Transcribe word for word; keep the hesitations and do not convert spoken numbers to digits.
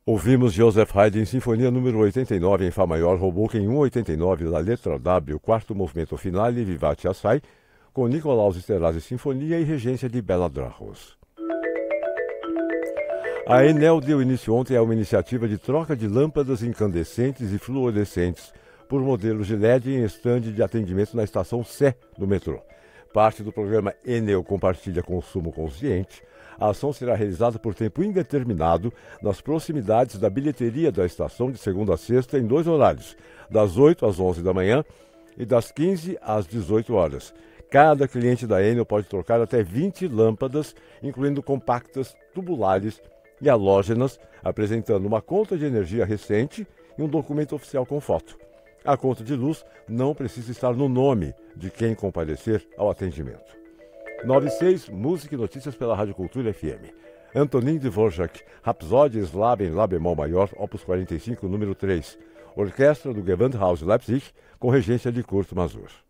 Ouvimos Joseph Haydn, Sinfonia número oitenta e nove em Fá maior, Hoboken cento e oitenta e nove, da letra W, quarto movimento finale, Vivace Assai, com Nicolaus Esterhazy Sinfonia e regência de Bela Drahos. A Enel deu início ontem a uma iniciativa de troca de lâmpadas incandescentes e fluorescentes por modelos de L E D em estande de atendimento na estação Sé do metrô. Parte do programa Enel Compartilha Consumo Consciente, a ação será realizada por tempo indeterminado nas proximidades da bilheteria da estação de segunda a sexta em dois horários, das oito às onze da manhã e das quinze às dezoito horas. Cada cliente da Enel pode trocar até vinte lâmpadas, incluindo compactas, tubulares e halógenas, apresentando uma conta de energia recente e um documento oficial com foto. A conta de luz não precisa estar no nome de quem comparecer ao atendimento. noventa e seis, Música e Notícias pela Rádio Cultura F M. Antonin Dvorak, Rhapsody Slab em Lá bemol maior, opus quarenta e cinco, número três. Orquestra do Gewandhaus Leipzig, com regência de Kurt Masur.